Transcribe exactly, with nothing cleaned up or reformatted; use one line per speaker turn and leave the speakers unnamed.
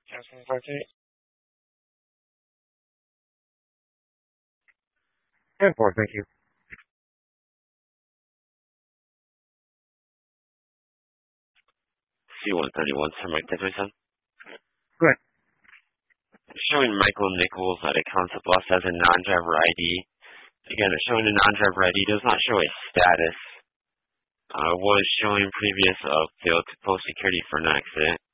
Testing thirty-eight. And four, thank you.
C one thirty-one, sir, Mike Dickerson.
Go ahead.
Showing Michael Nichols at a concept loss as a non-driver I D. Again, it's showing a non-driver I D does not show a status. Uh, was showing previous uh, failed to post security for an accident.